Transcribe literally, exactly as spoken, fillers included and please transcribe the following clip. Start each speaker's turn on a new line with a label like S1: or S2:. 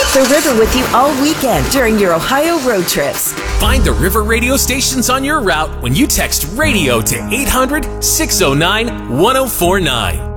S1: The River with you all weekend during your Ohio road trips.
S2: Find the River radio stations on your route when you text radio to eight hundred, six oh nine, one oh four nine.